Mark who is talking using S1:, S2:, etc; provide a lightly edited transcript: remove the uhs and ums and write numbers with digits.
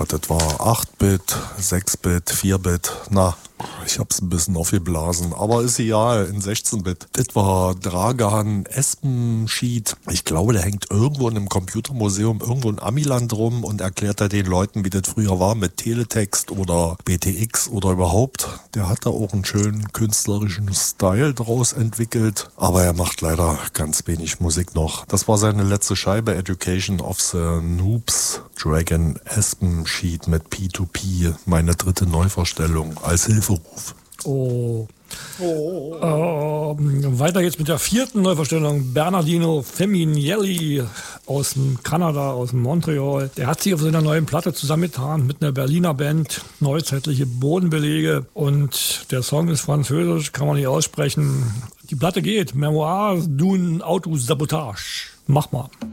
S1: das war 8-Bit, 6-Bit, 4-Bit. Na, ich hab's ein bisschen aufgeblasen, aber ist egal, in 16-Bit. Das war Dragan Espenschied. Ich glaube, der hängt irgendwo in einem Computermuseum irgendwo in Amiland rum und erklärt da den Leuten, wie das früher war mit Teletext oder BTX oder überhaupt. Der hat da auch einen schönen künstlerischen Style draus entwickelt, aber er macht leider ganz wenig Musik noch. Das war seine letzte Scheibe, Education of the Noobs. Dragan Espenschied mit P2P, meine dritte Neuvorstellung als Hilferuf.
S2: Weiter geht's mit der vierten Neuvorstellung. Bernardino Feminielli aus dem Kanada, aus dem Montreal. Der hat sich auf seiner neuen Platte zusammengetan mit einer Berliner Band, neuzeitliche Bodenbelege. Und der Song ist französisch, kann man nicht aussprechen. Die Platte geht. Memoirs d'une Autosabotage. Mach mal.